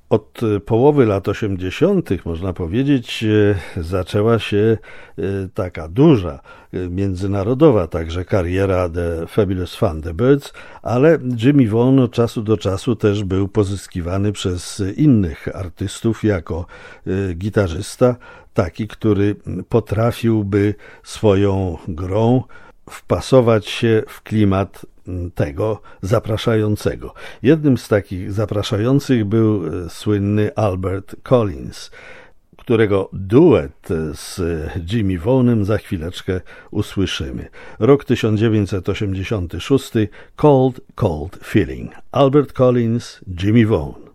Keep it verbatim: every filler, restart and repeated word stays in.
Od połowy lat osiemdziesiątych, można powiedzieć, zaczęła się taka duża, międzynarodowa także kariera The Fabulous Thunderbirds, ale Jimmy Vaughan od czasu do czasu też był pozyskiwany przez innych artystów jako gitarzysta, taki, który potrafiłby swoją grą wpasować się w klimat tego zapraszającego. Jednym z takich zapraszających był słynny Albert Collins, którego duet z Jimmy Vaughnem za chwileczkę usłyszymy. Rok tysiąc dziewięćset osiemdziesiąty szósty, Cold, Cold Feeling. Albert Collins, Jimmy Vaughan.